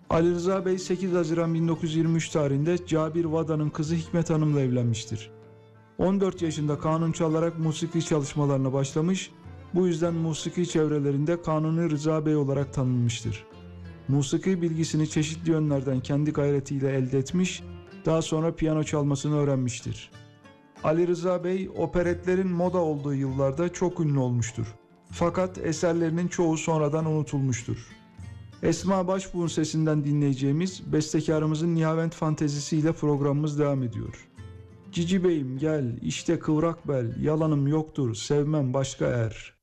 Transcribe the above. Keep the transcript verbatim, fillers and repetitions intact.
Ali Rıza Bey sekiz Haziran bin dokuz yüz yirmi üç tarihinde Cabir Vada'nın kızı Hikmet Hanım'la evlenmiştir. on dört yaşında kanun çalarak musiki çalışmalarına başlamış, bu yüzden musiki çevrelerinde Kanuni Rıza Bey olarak tanınmıştır. Musiki bilgisini çeşitli yönlerden kendi gayretiyle elde etmiş, daha sonra piyano çalmasını öğrenmiştir. Ali Rıza Bey, operetlerin moda olduğu yıllarda çok ünlü olmuştur. Fakat eserlerinin çoğu sonradan unutulmuştur. Esma Başbuğ'un sesinden dinleyeceğimiz bestekarımızın Nihavent fantezisiyle programımız devam ediyor. Cici beyim gel, işte kıvrak bel, yalanım yoktur, sevmem başka er.